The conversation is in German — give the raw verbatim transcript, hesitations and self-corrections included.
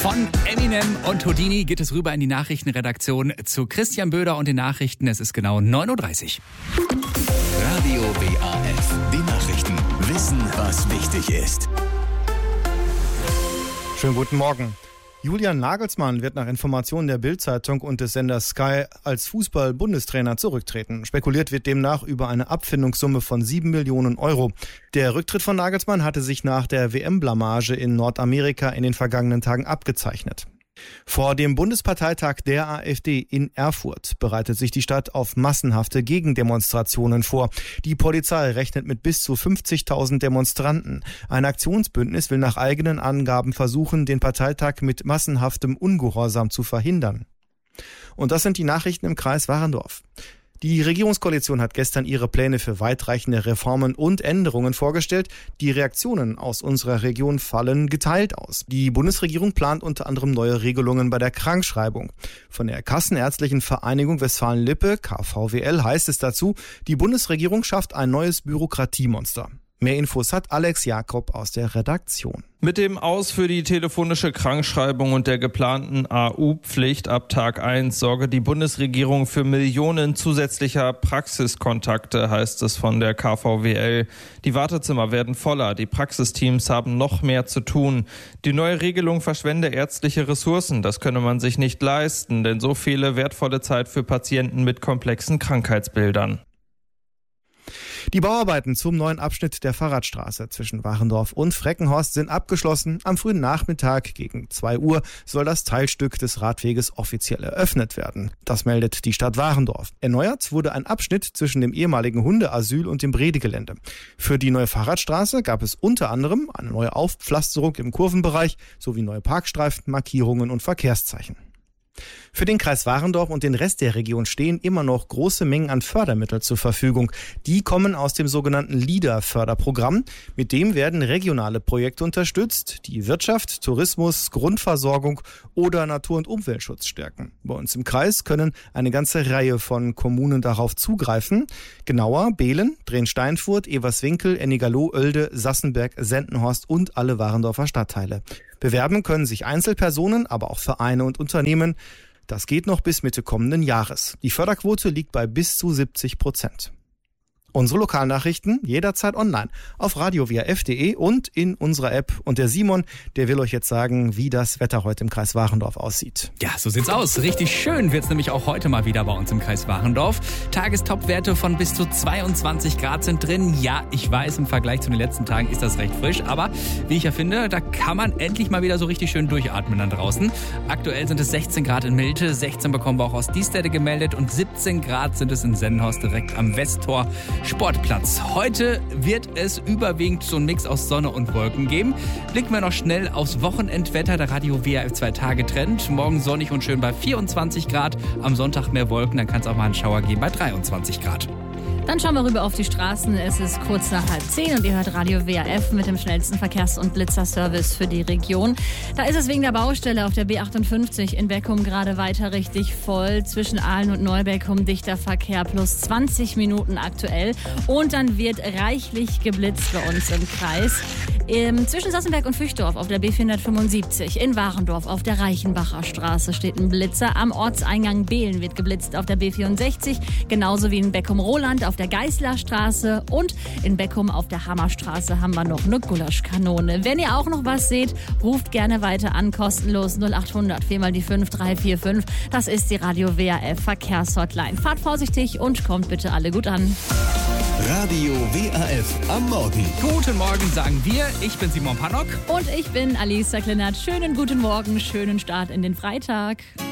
Von Eminem und Houdini geht es rüber in die Nachrichtenredaktion zu Christian Böder und den Nachrichten. Es ist genau neun Uhr dreißig. Radio W A F, die Nachrichten. Wissen, was wichtig ist. Schönen guten Morgen. Julian Nagelsmann wird nach Informationen der Bild-Zeitung und des Senders Sky als Fußball-Bundestrainer zurücktreten. Spekuliert wird demnach über eine Abfindungssumme von sieben Millionen Euro. Der Rücktritt von Nagelsmann hatte sich nach der W M-Blamage in Nordamerika in den vergangenen Tagen abgezeichnet. Vor dem Bundesparteitag der AfD in Erfurt bereitet sich die Stadt auf massenhafte Gegendemonstrationen vor. Die Polizei rechnet mit bis zu fünfzigtausend Demonstranten. Ein Aktionsbündnis will nach eigenen Angaben versuchen, den Parteitag mit massenhaftem Ungehorsam zu verhindern. Und das sind die Nachrichten im Kreis Warendorf. Die Regierungskoalition hat gestern ihre Pläne für weitreichende Reformen und Änderungen vorgestellt. Die Reaktionen aus unserer Region fallen geteilt aus. Die Bundesregierung plant unter anderem neue Regelungen bei der Krankschreibung. Von der Kassenärztlichen Vereinigung Westfalen-Lippe, K V W L, heißt es dazu, die Bundesregierung schafft ein neues Bürokratiemonster. Mehr Infos hat Alex Jakob aus der Redaktion. Mit dem Aus für die telefonische Krankschreibung und der geplanten A U-Pflicht ab Tag eins sorge die Bundesregierung für Millionen zusätzlicher Praxiskontakte, heißt es von der K V W L. Die Wartezimmer werden voller, die Praxisteams haben noch mehr zu tun. Die neue Regelung verschwende ärztliche Ressourcen, das könne man sich nicht leisten, denn so fehle wertvolle Zeit für Patienten mit komplexen Krankheitsbildern. Die Bauarbeiten zum neuen Abschnitt der Fahrradstraße zwischen Warendorf und Freckenhorst sind abgeschlossen. Am frühen Nachmittag gegen zwei Uhr soll das Teilstück des Radweges offiziell eröffnet werden. Das meldet die Stadt Warendorf. Erneuert wurde ein Abschnitt zwischen dem ehemaligen Hundeasyl und dem Bredegelände. Für die neue Fahrradstraße gab es unter anderem eine neue Aufpflasterung im Kurvenbereich sowie neue Parkstreifen, Markierungen und Verkehrszeichen. Für den Kreis Warendorf und den Rest der Region stehen immer noch große Mengen an Fördermitteln zur Verfügung. Die kommen aus dem sogenannten LEADER-Förderprogramm. Mit dem werden regionale Projekte unterstützt, die Wirtschaft, Tourismus, Grundversorgung oder Natur- und Umweltschutz stärken. Bei uns im Kreis können eine ganze Reihe von Kommunen darauf zugreifen. Genauer Behlen, Drehn-Steinfurt, Everswinkel, Ennigerloh, Oelde, Sassenberg, Sendenhorst und alle Warendorfer Stadtteile. Bewerben können sich Einzelpersonen, aber auch Vereine und Unternehmen. Das geht noch bis Mitte kommenden Jahres. Die Förderquote liegt bei bis zu siebzig Prozent. Unsere Lokalnachrichten jederzeit online auf radio w a f punkt d e und in unserer App. Und der Simon, der will euch jetzt sagen, wie das Wetter heute im Kreis Warendorf aussieht. Ja, so sieht's aus. Richtig schön wird's nämlich auch heute mal wieder bei uns im Kreis Warendorf. Tagestopwerte von bis zu zweiundzwanzig Grad sind drin. Ja, ich weiß, im Vergleich zu den letzten Tagen ist das recht frisch. Aber wie ich ja finde, da kann man endlich mal wieder so richtig schön durchatmen dann draußen. Aktuell sind es sechzehn Grad in Milte, sechzehn bekommen wir auch aus Diestede gemeldet und siebzehn Grad sind es in Sendenhorst direkt am Westtor Sportplatz. Heute wird es überwiegend so einen Mix aus Sonne und Wolken geben. Blicken wir noch schnell aufs Wochenendwetter, der Radio W A F zwei Tage Trend. Morgen sonnig und schön bei vierundzwanzig Grad, am Sonntag mehr Wolken, dann kann es auch mal einen Schauer geben bei dreiundzwanzig Grad. Dann schauen wir rüber auf die Straßen. Es ist kurz nach halb zehn und ihr hört Radio W A F mit dem schnellsten Verkehrs- und Blitzerservice für die Region. Da ist es wegen der Baustelle auf der B achtundfünfzig in Beckum gerade weiter richtig voll. Zwischen Aalen und Neubeckum dichter Verkehr plus zwanzig Minuten aktuell. Und dann wird reichlich geblitzt bei uns im Kreis. Ähm, zwischen Sassenberg und Füchdorf auf der B vierhundertfünfundsiebzig, in Warendorf auf der Reichenbacher Straße steht ein Blitzer. Am Ortseingang Behlen wird geblitzt auf der B vierundsechzig, genauso wie in Beckum-Roland auf der Geißlerstraße und in Beckum auf der Hammerstraße haben wir noch eine Gulaschkanone. Wenn ihr auch noch was seht, ruft gerne weiter an, kostenlos null achthundert, viermal die fünf drei vier fünf. Das ist die Radio W A F Verkehrshotline. Fahrt vorsichtig und kommt bitte alle gut an. Radio W A F am Morgen. Guten Morgen sagen wir, ich bin Simon Pannock. Und ich bin Alisa Kleinert. Schönen guten Morgen, schönen Start in den Freitag.